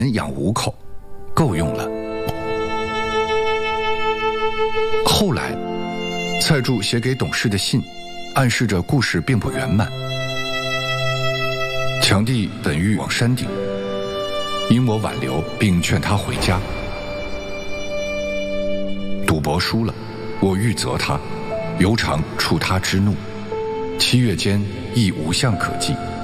养5口，够用了。后来，蔡柱写给董氏的信，暗示着故事并不圆满。强弟本欲往山顶，因我挽留并劝他回家。赌博输了，我欲责他，犹常触他之怒。7月间亦无相可记。